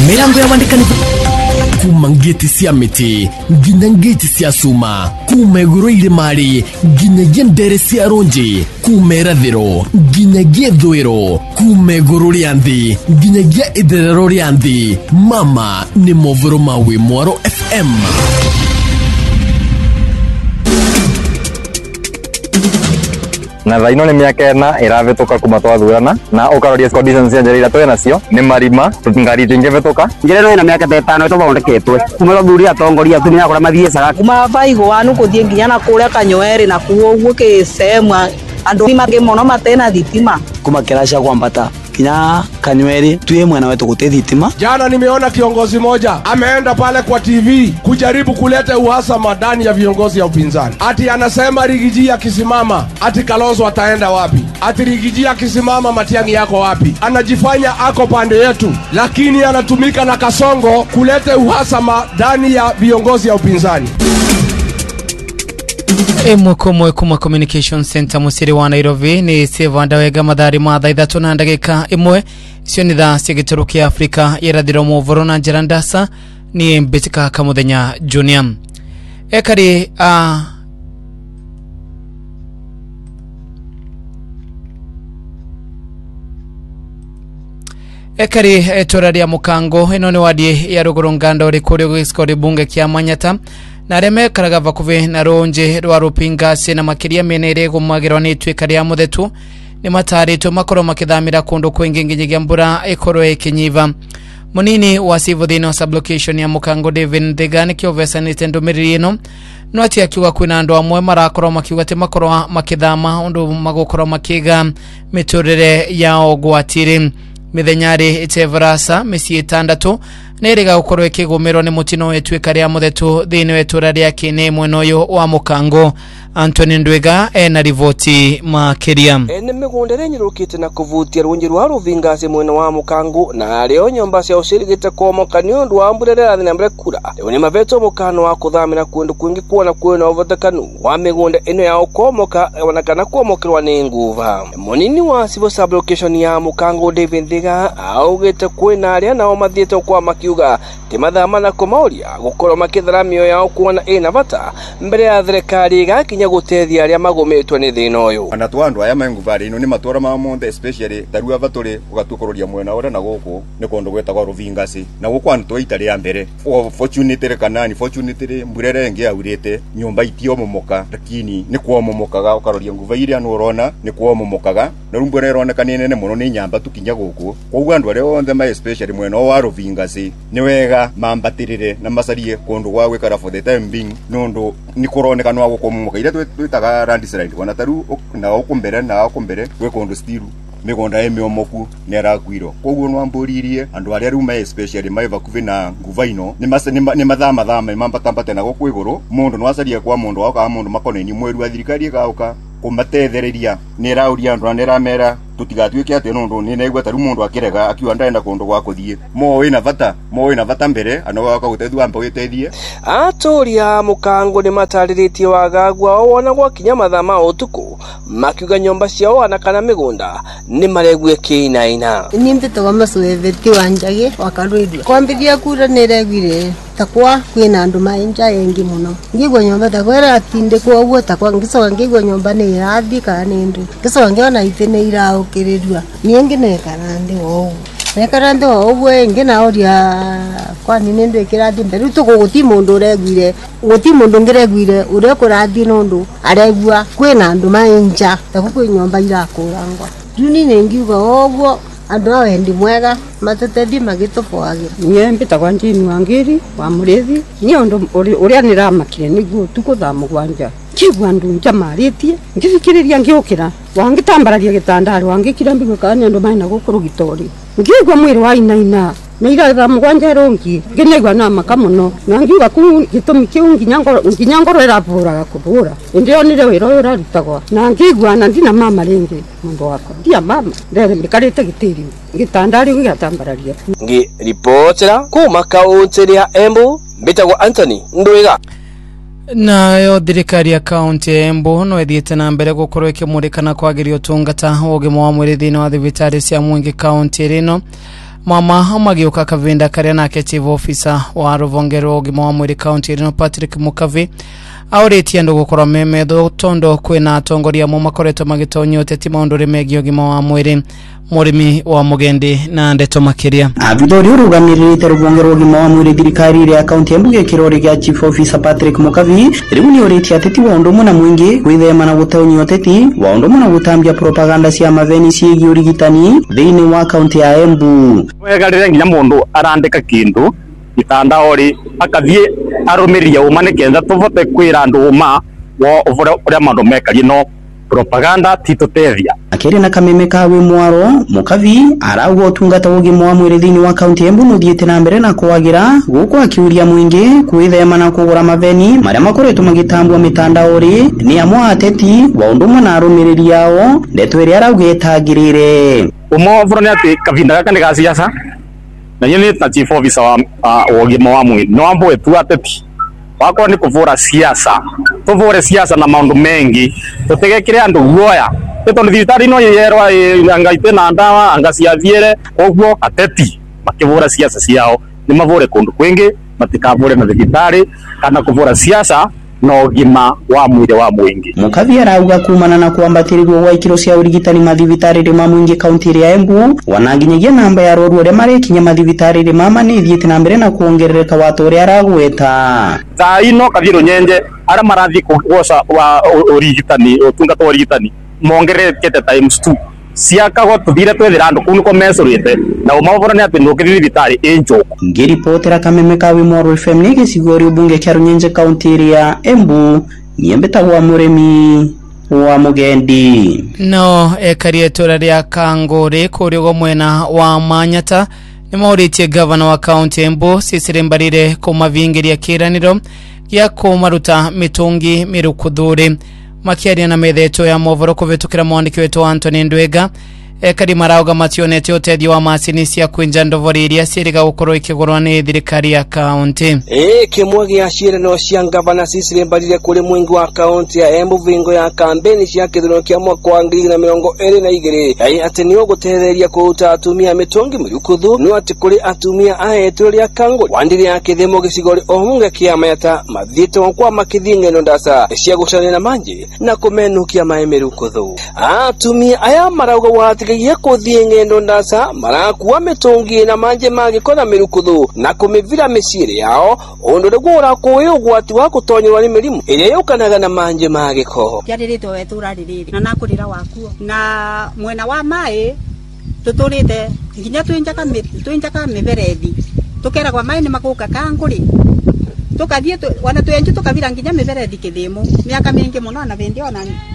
mirango ya wandikani kuma ngeti cia miti nginya ngeti cia cuma, kuma iguru iremari nginya ndere cia ronji, kuma irathiro nginya ithwiro, kuma iguru ria nthi nginya itherero ria nthi. Mama ni movoro ma wi Mwaro FM. Na thaino ni miaka ena iravituka kuma twathurana na ukaroria conditions cia njira ira nacio ni marima ngari tinge vituka njira no ina miaka 5 twathondeketwe kuma thuri atongoria tu ni akora mathie saga kuma vaigo wanu kuthie nginya na kuria Kanyoeri na kuo uguo kisemwa andu ni mage mono matena thitima kuma kirasha kwambata kinya Kanyoeri tuye mwana wetu gute thitima. Jana nimeona kiongozi moja ameenda pale kwa TV kujaribu kuleta uhasama ndani ya viongozi ya upinzani. Ati anasema Rigiji akisimama ati Kalonzo ataenda wapi? Ati Rigiji akisimama Matiang'i yako wapi? Anajifanya ako pande yetu, lakini anatumika na Kasongo kuleta uhasama ndani ya viongozi ya upinzani. Mwe kuma Communication Center musiri wa Nairobi ni Sevanda wega madhari matha ithatu na ndagika imwe cio ni tha cia gituru kia Afrika irathiro movoro na njira ndasa ni Mbetika Kamuthenya Junior ekari toraria mukango ino ni wadi ya Ruguru Ngando ri kuri gwiskori bunge kia Manyata na reme karaga vakuve na ronje rwa rupinga sena makiria menere gumagirwa ni twikaria muthetu ni matarito makoro makithamira kundu kwinginginya mbura ikoro ekinyiva munini wa civil thino sublocation ya mukango David Thegani kiovesa ni tendomiriri ino no ati akiwa kwina andu amwe marakoro makiuga te makoro makithama undu magukoro makiga miturire yao gwatiri mithenyari itevrasa misi 6 neriga gukorwo ikigumiro ni mutino wetu ikaria muthetu thini wetu raria kine mwenoyo wa mukango. Anthony Ndwega ena rivoti makiria ene migunda renyirukite na kuvutia runji rwa ruvingasi mweno wa mukango na areo nyomba cia usirigite komoka ni undu wa mburerera thina mbere kura leo ni maveto mukano wa kuthamira kundu kwingi kuona kwena uvathekanu wa migunda ino ya ukomoka wanakana kuomokirwa ni nguva. Munini wa civil sublocation ya mukango David Thiga augite kwena aria nao mathiete kwa makiuga timathama na kumauria gukorwo makitharamio yao kuona ina bata mbere ya thirikari igakinya gutethia aria magometwe ni thina uyu. Ana twandu aya menguvari ino ni matwara ma monde especially tarua baturi ugatukororia mwena ora na guku ni kondo gwetagwa ruvingasi na guku antu twaitari ya mbere fortunate kanani fortunate mburere ngi aurite nyumba itio momoka lakini ni kuomomokaga ukaroria nguva iria no urona ni kuomomokaga na rumbure roneka ni nene muno ni nyamba tukinya guku kwa andu aria onthe ma especially mwena wa ruvingasi ni wega mambatirire na masarie kundu gwa gwikara for the time being nundu ni kuroneka no gukomomoka ire twitaga landslide wana taru na ukumbere gwe kundu stiru migonda emiomoku nerakwiro koguo no amburirie andu aria ruma especially maiva kuvina nguvaino ni mathama mambatambate na gukwiguru mundu no asaria kwa mundu waka mundu makoneni mweru athirikari gauka kumatethereria ni rauria andu neramera tutigatuike ati nundu ni naigwa taru mundu akirega akiwa ndaenda kundu gwa kuthie mo ina vata mbere anoga gutethua ampa witethie atoria mukango ni matariritie wagagwa wona gwa kinya mathama utuku makiuga nyomba ciao anakana migunda ni maregwe kinaina ni mbito masoeveti wanjage wakarwithia kwambithia kura neregwire takwa kwina andu mainja engi muno ngigwa nyomba takwera atinde kwa uguo takwa ngisoga ngigwa nyomba ni irathi kana ndu ngisoga ngiona itene iraukirerua niengi nekarande wo nekarande wo we ngina oria kwani nendo ikirathi mberu tuguti mundu regwire guti mundu ngiregwire ure kurathi nundu aregwa kwina andu mainja takwa kwi nyomba irakurangwa juni nengiuga oguo andu awendi mwega matetethi magitufoage nie mbitagwa Njini Wangiri wa Murethi ni undu uria niramakire niguo tukuthamu gwanja kigwa andu njamaritie ngifikiriria ngiukira wangitambararia gitandari wangikira mbingo kana andu maina gukurugitori ngigwa mwiri wa inaina na ira mugwanja rongi nginegwa na makamuno na ngiuga ku gitumi kiu nginya ngoro irapuraga kubura ndio nire wiro urarutagwa na ngigwa na ndina mama ringi mundu wako dia mama ndere mikarite gitiri gitandari gigatambararia ngi reportera kuma kaunti ya Embu mbitagwa Anthony Ndwega. Na yo thirikari ya kaunti ya Embu no ethiete na mbere gukorwo ikimurikana kwagiria utungata wa ugima wa mwiri thini wa thibitari cia mwingi kaunti rino mama magioka kavinda karia nake chief officer wa ruvonge rwa ugima wa mwiri county no Patrick Mukavi auritie andu gukora memetho tondo kwina atongoria mo makoretwo magitonyo uteti maundu remegio ugima wa mwiri murimi wa mugendi na ndeto makiria abithori urugamirite ruvonge rwa ugima wa mwiri thirikari ya county Embu kirori gya chief officer Patrick Mukavi riu ni uritie ateti wa undu muna mwingi gwithema na gutonyo uteti wa undu muna gutambia propaganda cia maveni ciegi urigitani thiini wa county ya Embu wegarire nginya mundu arandika kindu itandaori akathie arumiria umane kenza tuvote kwira andu uma wo uria mandu mekarie no propaganda titutethia akiri na kameme kawe mwaro Mukavi arauga utungata ugima wa mwiri thiini wa county Embu nuthiete na mbere na kwagira guko akiuria mwingi kwithema na kugura maveni maria makoretwo magitambwa mitandaori ni amwe ateti wa undu mwana arumiriri yao ndeto iria arauga itagirire umovro ni ati kavinda gaka ni ga siasa na yeye ni chief officer wa ugima wa mwiri no ambo tu ateti wako ni kuvura siasa tuvure siasa na maundu mengi tutegekire andu guoya tondu thirikari no yerwa angaite na ndawa angasiathiere koguo ateti makivura siasa ciao ni mavure kundu kwingi matikavure na thirikari kana kuvura siasa no ugima wa mwiri wa mwingi Mukavi arauga kumana na kuambatirirwo gwa ikiro cia urigitani mathibitariri ma mwingi county ya Embu wananginyagia namba ya arwaru aria marekinya mathibitariri mama ni thiete na mbere na kuongerereka watu aria aragweta thaino kathiro nyenje aria marathi kugoca wa urigitani utungata wa urigitani mongerereke times 2 siakago tuthire twethira andu kunu ko mesurite na umavura ni ati ndukiri thibitari injoku ngiripotera kameme kawe Moro FM ni gicigori ubunge kya Runyenje county ya Embu niembetagwa murimi wa mugendi no ekarie tora ria Kangore kuriogo mwena wa Manyata ni mauritie governor wa county Embu Cecily Mbarire kumavingiria kiraniro gya kumaruta mitungi mirukudhure makiaria na metheto ya movoro kuvitukira mwandiki wetu Anthony Ndwega ekari marauga mationete utethi wa macini cia kwinja ndovori iria ciiriga gukorwo ikigurwa ni thirikari ya county kimwe gia ciirano cia ngavana Cecily Mbarire kuri mwingi wa county ya Embu vingo ya kampeni cia kithurano kia mwaka wa 2022 ati ni ugutetheria kuruta atumia mitungi mirukuthu no ati kuri atumia ahetwo ria Kangori wandiri ya kithimo gicigori omunge kia Mayata mathiete kwa makithinge no ndasa cia gucana na manje na kumenukia mai mirukuthu atumia aya marauga wati ye kuthie ngendo ndasa marakuwa mitungi na manje magikora mirukuthu na kumivira miciri yao undu rigura kuyo gwati wa gutonyerwa ni mirimu iria yukanaga na manje magiko yaririto wetura ririri na nakurira wakuo na mwena wa mai tuturite nginya twinjaka miberethi tukera kwa mai ni makuka Kangori tukathie wana twenju tukavira nginya miberethi kithimo miaka mingi muno na vendio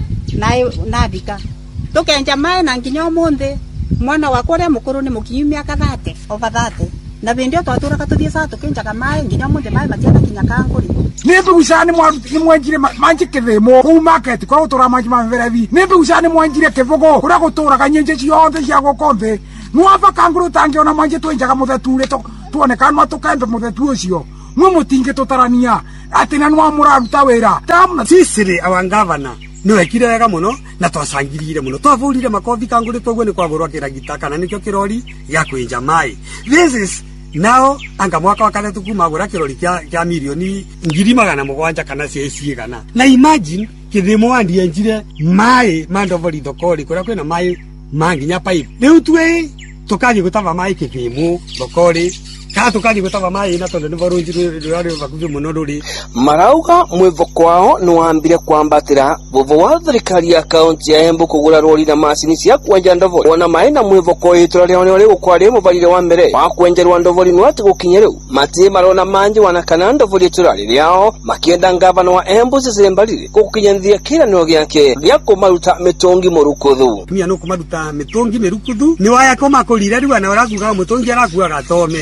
na thika tukenja mai na nginya umuthi mwana wa kore mukuru ni mukinyu miaka 30 over 30 na vendio twaturaga tuthie saa tukenjaga mai nginya umuthi mai matiana kinya Kangori nimbe usani mwanjire manje kithimo ku market kwa utura manje maverethi nimbe usani mwanjire kivugo kura gutura kanyenje ciothe cia gukombe mwava Kangori tangiona manje twenjaga mutheture tuonekana tukembe muthetu ucio mwe mutinge tutarania ati na nwa muraruta wira tamna Cecily our governor no ekire wega muno na twacangirire muno twavurire makothi Kangori togwe ni kwagurwa kiragita kana nikyo kirori ya kwinja mai this is now anga mwaka wa kale tukuma gura kirori kya milioni 700 kana ceci kana na imagine kithimo andi enjire mai mandovori thokori kuria kwina mai manginya pipe riu twe tukaji gutava mai kithimo thokori tukaji gutava mai na tondu ni varunjiru rari vakuvi muno ruri marauga mwivo kwao no ambire kwambatira vovo wa thirikari ya county ya Embu kugura rori na macini cia kwenja ndovori ona mai na mwivo ko itura ria one uri gukwari mubarire wa mbere wa kwenjerwa ndovori no ati gukinye riu mati marona manje wana kana ndovori itura riao makienda ngavana wa Embu Cecily Mbarire gukinyanthia kiraniro giake gia kumaruta mitungi murukuthu mia no kumaruta mitungi mirukuthu ni waya koma kulira riu ana urakuga mutungi arakuga gatome ni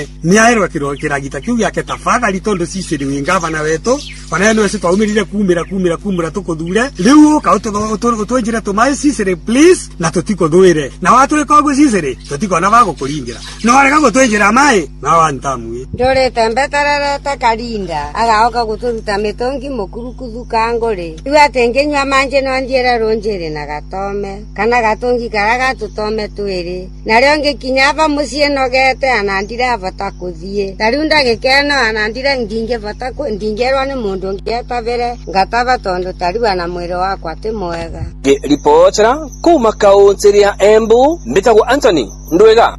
naerwa kiragita kiu yake tafadhali tondo sisi ni ngavana wetu wanene wese twaumirire kumira tukuthure riu ka utwenjire tumai sisi please na tutiko thuire na watu rikogo sisi tutiko na bago kuringira no arega gutwenjira mai na wantamwe ndore tembeterere ta karinda agaoka guturuta mitongi mukuru kuthuka ngore riu atengenywa manje no ndiera ronjere na gatome kana gatongi karaga tutome twiri na rio ngikinya aba mucie nogete anandira bata kuthie tariu ndagikeno anandira ndinge bata ndingerwa ni mundu ngietavire ngatava tondu tariu ana mwiri wakwa ti mwega. Ripotera kuma kaunti ya Embu mbitagwo Anthony Ndwega.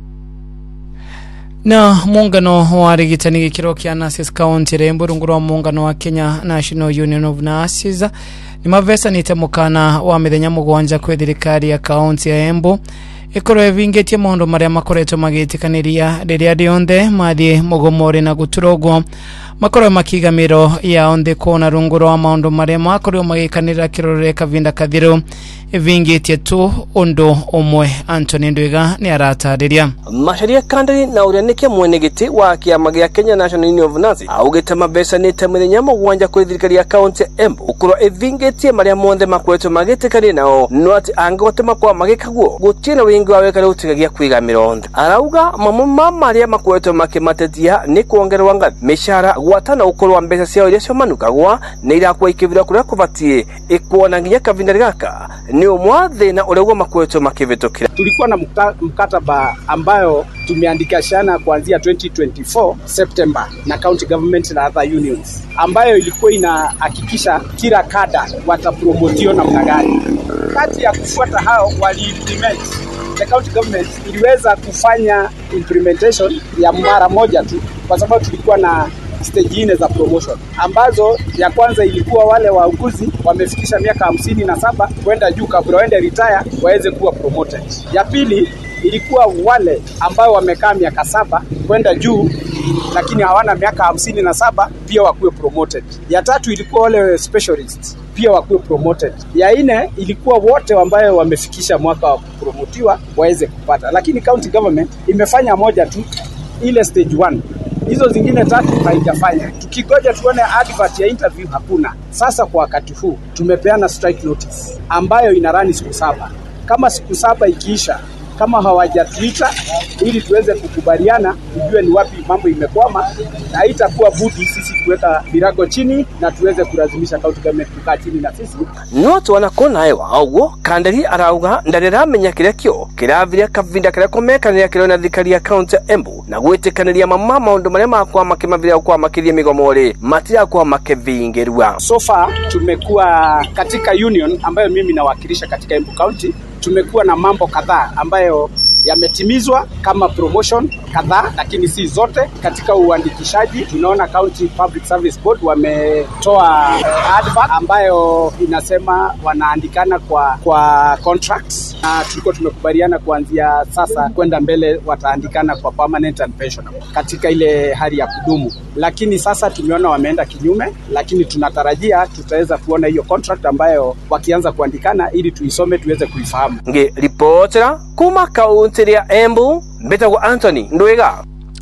Na muungano wa rigitani gikiro kia nurses kaunti Embu rungu rwa muungano wa Kenya National Union of Nurses ni mavesa nitemukana wa mithenya mugwanja kwe thirikari ya kaunti ya Embu ikoro evingetie maundu maria makoretwo magitikaniria riria rionthe mathie mugomore na guturogwo makoro makigamiro ya onde kona rungu rwa maundu maria makorwo magikanira kirorere kavinda kathiru evingetie tu undu umwe. Anthony Ndwega ni aratariria Macharia Kandari na urianike mwenegiti wa kiama gia Kenya National Union of Nurses augite mabesa nite mithenya mugwanja kuri thirikari ya kaunti Embu ukoro evingetie maria monthe makoretwo magitikania nao no ati angote makwa magikaguo gutina wingi wa wekare utigagia kwigamira onthe. Arauga mamwe maria makoretwo makimatetia ni kuongerwa ngathi mishara gwatana ukorwa mbeca ciao iria ciomanukagwa ni irakwa ikivira kuria kubatie ikuona nginya kavinda gaka ni umwathe na uregwa makoretwo makivitukira. Tulikuwa na mkataba ambayo tumeandikashana kuanzia 2024 September na county government na other unions ambayo ilikuwa inahakikisha kila kada watapromotio namna gani. Kati ya kufuata hao wali implement the county government iliweza kufanya implementation ya mara moja tu kwa sababu tulikuwa na stage ine za promotion ambazo ya kwanza ilikuwa wale wauguzi wamefikisha miaka 57 kwenda juu kabla waende retire waweze kuwa promoted. Ya pili ilikuwa wale ambao wamekaa miaka 7 kwenda juu lakini hawana miaka 57 pia wakuwe promoted. Ya tatu ilikuwa wale specialists pia wakuwe promoted. Ya nne ilikuwa wote ambao wamefikisha mwaka wa kupromotiwa waweze kupata. Lakini county government imefanya moja tu, ile stage 1. Hizo zingine tatu haijafanya. Tukigoja tuone advert ya interview hakuna. Sasa kwa wakati huu tumepeana strike notice ambayo inarani siku 7. Kama siku 7 ikiisha, kama hawajatuita ili tuweze kukubaliana tujue ni wapi mambo imekwama, na haitakuwa budi sisi kuweka virago chini na tuweze kulazimisha county government kukaa chini na sisi. Noto wanakona hewa augo Kandari arauga ndarira menya kiria kio kiravira kavinda kiria komekanira kirio na thikari ya county Embu na gwitikanĩria mama maundu maria makwa makimavira kwa makiria migomore matira kwa makevingirwa. So far tumekuwa katika union ambayo mimi nawakilisha katika Embu County, tumekuwa na mambo kadhaa ambayo yametimizwa kama promotion kadhaa, lakini si zote. Katika uandikishaji tunaona County Public Service Board wametoa advert ambayo inasema wanaandikana kwa contracts, na tulikuwa tumekubaliana kuanzia sasa kwenda mbele wataandikana kwa permanent and pensionable katika ile hali ya kudumu. Lakini sasa tumeona wameenda kinyume, lakini tunatarajia tutaweza kuona hiyo contract ambayo wakianza kuandikana ili tuisome tuweze kuifahamu. Nge reportera kuma kaunti ya Embu mbetagwo Anthony Ndwega.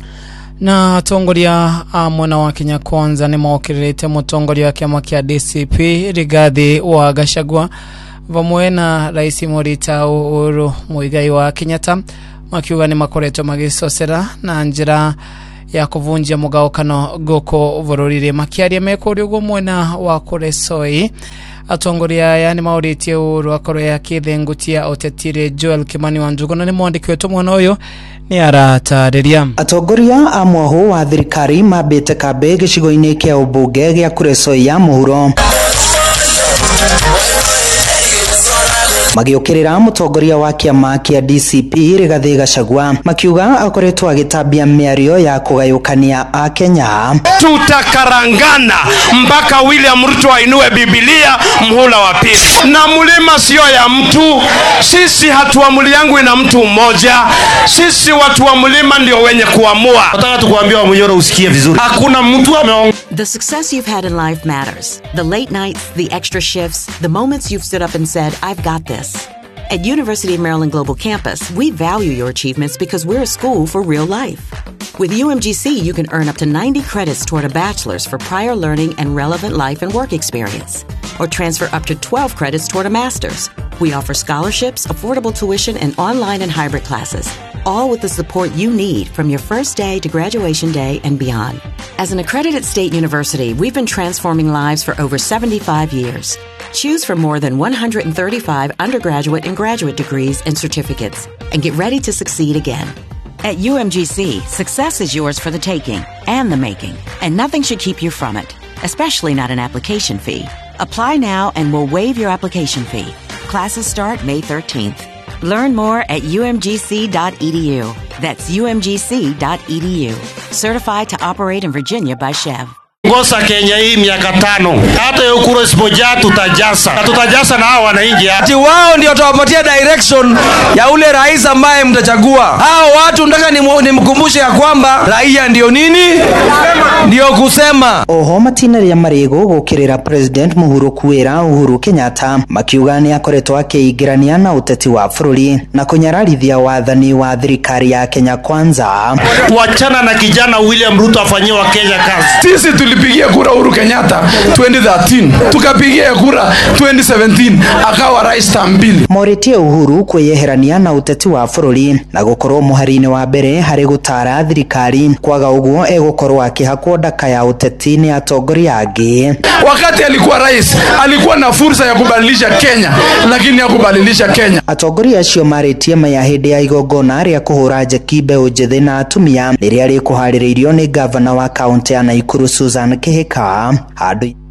Na tongoria mwana wa Kenya Kwanza ni mawakilite mutongoria wa kiama kia DCP Rigathi wa Gachagua vamwe na Rais Morita Uhuru Muigai wa Kenyatta makiuga ni makoretwo magisocera na njira ya kuvunjia mugaukano goko vororire makiaria mekurio gumwena wa Kuresoi. Atongoria yani mauritie Uhuru akoro ya kithengutia otetire Joel Kimani wa Njuguna ni mwandiki wetu mwana uyu ni aratariria. Atongoria amwaho wa thirikari mabete kambe gicigo-ini kia ubunge gia Kuresoi ya muhuro magiokirira mutongoria wa kiama kia DCP Rigathi Gachagua makiuga akoretwo agitambia miario ya kugayukania a Kenya. Tutakarangana mpaka William Ruto ainue Biblia mhula wa pili. Na mlima sio ya mtu, sisi hatuamuli yangu ina mtu mmoja, sisi watu wa mlima ndio wenye kuamua. Nataka tukuambia wa Munyoro usikie vizuri, hakuna mtu ameongea. The success you've had in life matters. The late nights, the extra shifts, the moments you've stood up and said, I've got this. At University of Maryland Global Campus, we value your achievements because we're a school for real life. With UMGC, you can earn up to 90 credits toward a bachelor's for prior learning and relevant life and work experience, or transfer up to 12 credits toward a master's. We offer scholarships, affordable tuition, and online and hybrid classes, all with the support you need from your first day to graduation day and beyond. As an accredited state university, we've been transforming lives for over 75 years. Choose from more than 135 undergraduate and graduate degrees and certificates, and get ready to succeed again. At UMGC, success is yours for the taking and the making, and nothing should keep you from it, especially not an application fee. Apply now and we'll waive your application fee. Classes start May 13th. Learn more at umgc.edu. That's umgc.edu. Certified to operate in Virginia by Chev. Ngosa Kenya hii miaka 5. Hata hiyo kura isipojaa tutajasa. Na tutajasa na hao wananchi. Ati wao ndio watawapatia direction ya ule rais ambaye mtachagua. Hao watu nataka nimkumbushe ya kwamba raia ndio nini? Ndio kusema. Oho matinaria marego gukirira President Muhuru Kuera Uhuru Kenyatta makiuga ni akoretwo akiingirania na uteti wa bururi na kunyararithia wathani wa thirikari ya Kenya Kwanza. Wachana na kijana William Ruto afanyiwe Kenya kazi. Sisi tulipigia kura Uhuru Kenyatta 2013, tukapigia kura 2017, akawa rais tambili. Moritie Uhuru kweyeherania na uteti wa bururi na gukorwo muharine wa mbere hari gutara thirikari kwaga uguo egukorwo akihakwo ndaka ya uteti ni atongoria angi. Wakati alikuwa rais alikuwa na fursa ya kubadilisha Kenya, lakini hakubadilisha Kenya. Atongoria acio maritie maya hindi ya igongona ria kuhura njeki mbeũ njĩthĩ na atumia riria rikuharĩrĩirio ni gavana wa kaunti ya Nakuru Susan Kihika.